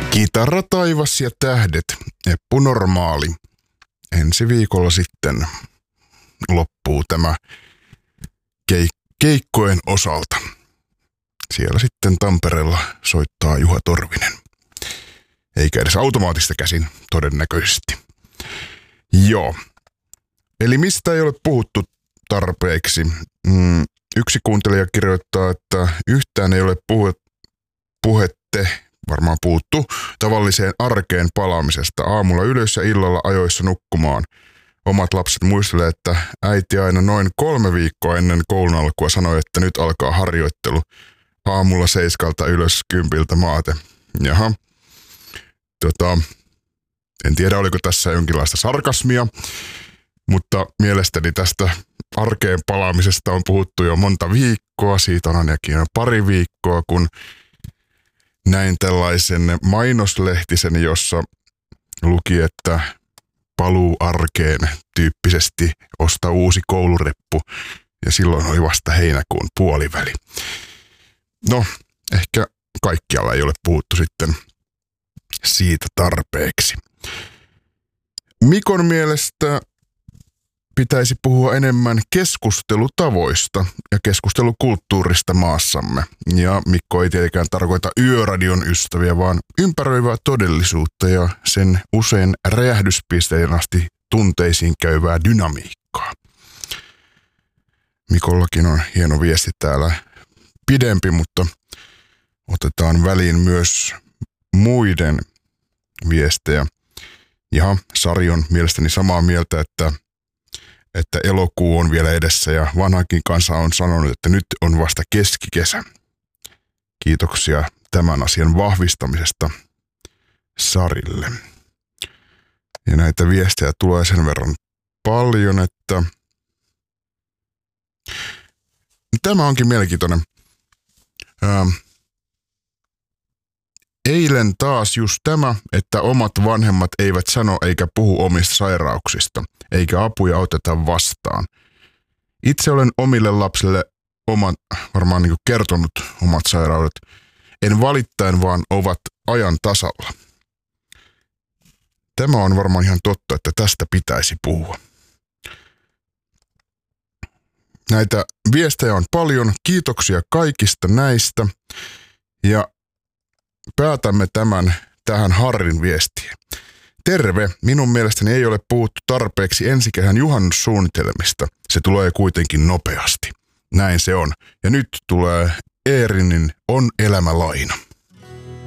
Kitara, taivas ja tähdet, Eppu Normaali. Ensi viikolla sitten loppuu tämä keikkojen osalta. Siellä sitten Tampereella soittaa Juha Torvinen. Eikä edes automaattista käsin, todennäköisesti. Joo. Eli mistä ei ole puhuttu tarpeeksi? Yksi kuuntelija kirjoittaa, että yhtään ei ole varmaan puhuttu tavalliseen arkeen palaamisesta. Aamulla ylös ja illalla ajoissa nukkumaan. Omat lapset muistelee, että äiti aina noin 3 viikkoa ennen koulun alkua sanoi, että nyt alkaa harjoittelu. Aamulla 7 ylös 10 maate. Jaha. En tiedä, oliko tässä jonkinlaista sarkasmia, mutta mielestäni tästä arkeen palaamisesta on puhuttu jo monta viikkoa. Siitä on ainakin jo 2 viikkoa, kun näin tällaisen mainoslehtisen, jossa luki, että paluu arkeen tyyppisesti osta uusi koulureppu, ja silloin oli vasta heinäkuun puoliväli. No, ehkä kaikkialla ei ole puhuttu sitten siitä tarpeeksi. Mikon mielestä pitäisi puhua enemmän keskustelutavoista ja keskustelukulttuurista maassamme. Ja Mikko ei tietenkään tarkoita yöradion ystäviä, vaan ympäröivää todellisuutta ja sen usein räjähdyspisteen asti tunteisiin käyvää dynamiikkaa. Mikollakin on hieno viesti täällä, pidempi, mutta otetaan väliin myös muiden viestejä. Ja Sari on mielestäni samaa mieltä, että elokuu on vielä edessä ja vanhakin kansa on sanonut, että nyt on vasta keskikesä. Kiitoksia tämän asian vahvistamisesta Sarille. Ja näitä viestejä tulee sen verran paljon, että tämä onkin mielenkiintoinen. Eilen taas just tämä, että omat vanhemmat eivät sano eikä puhu omista sairauksista, eikä apuja oteta vastaan. Itse olen omille lapsille varmaan kertonut omat sairaudet. En valittain, vaan ovat ajan tasalla. Tämä on varmaan ihan totta, että tästä pitäisi puhua. Näitä viestejä on paljon. Kiitoksia kaikista näistä. Ja päätämme tämän tähän Harrin viestiin. Terve, minun mielestäni ei ole puhuttu tarpeeksi ensikehän juhannussuunnitelmista. Se tulee kuitenkin nopeasti. Näin se on. Ja nyt tulee Eerinin On elämä laina.